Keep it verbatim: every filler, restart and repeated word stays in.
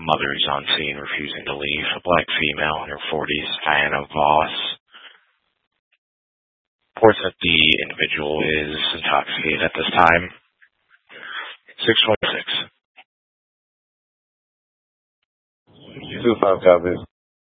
Mother is on scene refusing to leave. A black female in her forties, Diana Voss. Reports that the individual is intoxicated at this time. six twenty-six. two five copies.